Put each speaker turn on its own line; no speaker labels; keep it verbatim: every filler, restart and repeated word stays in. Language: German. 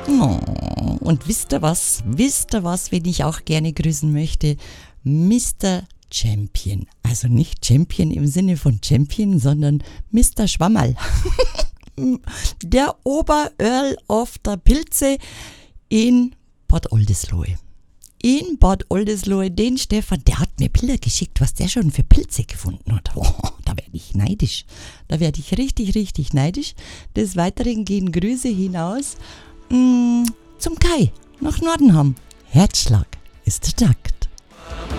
Oh, und wisst ihr was? Wisst ihr was, wen ich auch gerne grüßen möchte? Mister Champion. Also nicht Champion im Sinne von Champion, sondern Mister Schwammerl. Der Ober-Earl of der Pilze in Bad Oldesloe. In Bad Oldesloe, den Stefan, der hat mir Bilder geschickt, was der schon für Pilze gefunden hat. Oh, da werde ich neidisch. Da werde ich richtig, richtig neidisch. Des Weiteren gehen Grüße hinaus mh, zum Kai nach Nordenham. Herzschlag ist der Takt.